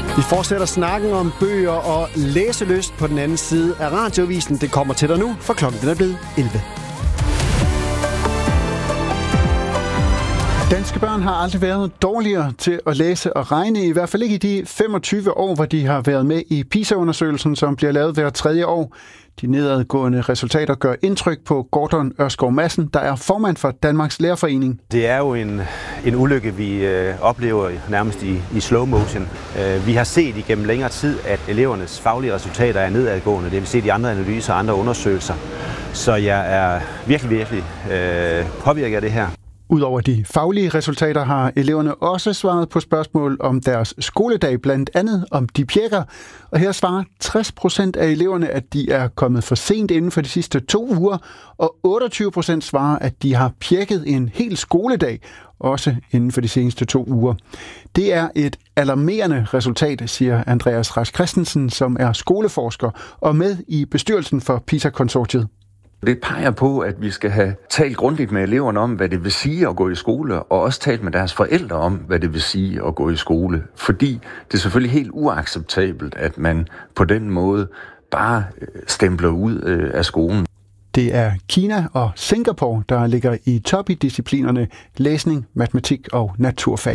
Vi fortsætter snakken om bøger og læselyst på den anden side af Radioavisen. Det kommer til dig nu, for klokken er blevet 11. Danske børn har aldrig været dårligere til at læse og regne, i hvert fald ikke i de 25 år, hvor de har været med i PISA-undersøgelsen, som bliver lavet hver tredje år. De nedadgående resultater gør indtryk på Gordon Ørskov Madsen, der er formand for Danmarks Lærerforening. Det er jo en ulykke, vi oplever nærmest i slow motion. Vi har set igennem længere tid, at elevernes faglige resultater er nedadgående. Det har vi set i andre analyser og andre undersøgelser. Så jeg er virkelig påvirket af det her. Udover de faglige resultater har eleverne også svaret på spørgsmål om deres skoledag, blandt andet om de pjekker. Og her svarer 60% af eleverne, at de er kommet for sent inden for de sidste 2 uger, og 28% svarer, at de har pjekket en hel skoledag, også inden for de seneste 2 uger. Det er et alarmerende resultat, siger Andreas Rask Christensen, som er skoleforsker og med i bestyrelsen for PISA-konsortiet. Det peger på, at vi skal have talt grundigt med eleverne om, hvad det vil sige at gå i skole, og også talt med deres forældre om, hvad det vil sige at gå i skole. Fordi det er selvfølgelig helt uacceptabelt, at man på den måde bare stempler ud af skolen. Det er Kina og Singapore, der ligger i top i disciplinerne læsning, matematik og naturfag.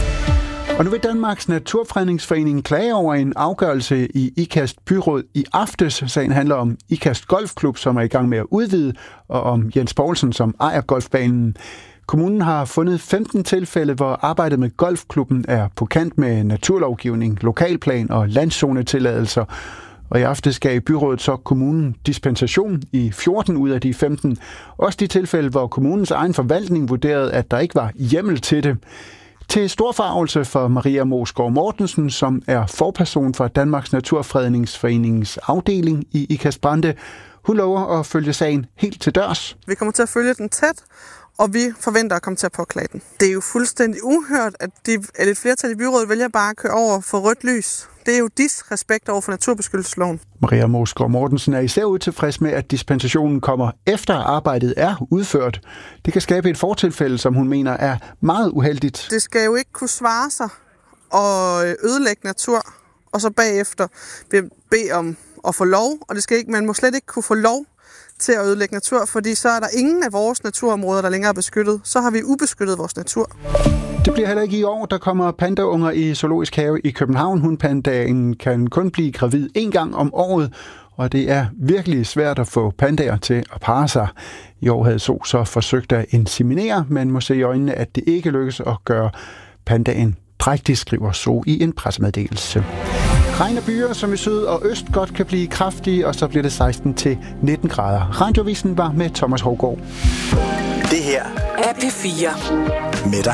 Og nu vil Danmarks Naturfredningsforening klage over en afgørelse i Ikast byråd i aftes. Sagen handler om Ikast Golfklub, som er i gang med at udvide, og om Jens Poulsen, som ejer golfbanen. Kommunen har fundet 15 tilfælde, hvor arbejdet med golfklubben er på kant med naturlovgivning, lokalplan og landszonetilladelser. Og i aftes gav byrådet så kommunen dispensation i 14 ud af de 15. Også de tilfælde, hvor kommunens egen forvaltning vurderede, at der ikke var hjemmel til det. Til stor forargelse for Maria Moesgaard Mortensen, som er forperson for Danmarks Naturfredningsforeningens afdeling i Ikast Brande. Hun lover at følge sagen helt til dørs. Vi kommer til at følge den tæt, og vi forventer at komme til at påklage den. Det er jo fuldstændig uhørt, at et flertal i byrådet vælger bare at køre over for rødt lys. Det er jo disrespekt over for naturbeskyttelsesloven. Maria Moesgaard Mortensen er især utilfreds med, at dispensationen kommer efter arbejdet er udført. Det kan skabe et fortilfælde, som hun mener er meget uheldigt. Det skal jo ikke kunne svare sig og ødelægge natur, og så bagefter bede om at få lov. Og man må slet ikke kunne få lov til at ødelægge natur, fordi så er der ingen af vores naturområder, der længere er beskyttet. Så har vi ubeskyttet vores natur. Det bliver heller ikke i år. Der kommer pandaunger i Zoologisk Have i København. Hundpandaen kan kun blive gravid 1 gang om året, og det er virkelig svært at få pandaer til at parre sig. I år havde Zoo så forsøgt at inseminere, men må se i øjnene, at det ikke lykkes at gøre pandaen drægtig, skriver Zoo i en pressemeddelelse. Regn og byer, som i syd og øst godt kan blive kraftige, og så bliver det 16-19 grader. Radioavisen var med Thomas Hougaard. Det her er P4 med dig.